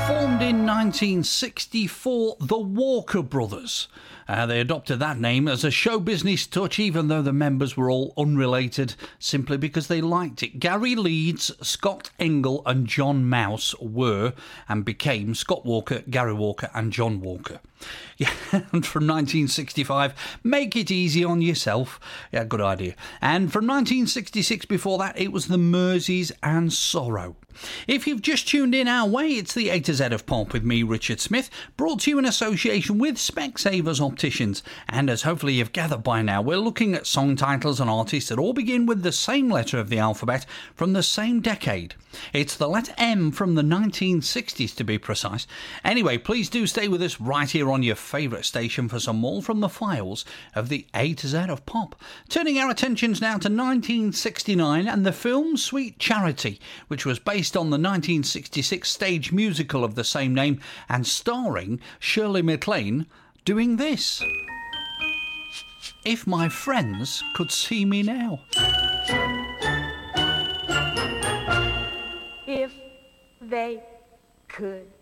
Formed in 1964, the Walker Brothers. They adopted that name as a show business touch, even though the members were all unrelated, simply because they liked it. Gary Leeds, Scott Engel and John Mouse were and became Scott Walker, Gary Walker and John Walker. Yeah, and from 1965, Make It Easy on Yourself. Yeah, good idea. And from 1966, before that, it was the Merseys and Sorrow. If you've just tuned in our way, it's the A to Z of Pop with me, Richard Smith, brought to you in association with Specsavers Opticians. And as hopefully you've gathered by now, we're looking at song titles and artists that all begin with the same letter of the alphabet from the same decade. It's the letter M from the 1960s to be precise. Anyway, please do stay with us right here on your favourite station for some more from the files of the A to Z of Pop. Turning our attentions now to 1969 and the film Sweet Charity, which was based on the 1966 stage musical of the same name and starring Shirley MacLaine doing this. If My Friends Could See Me Now. If they could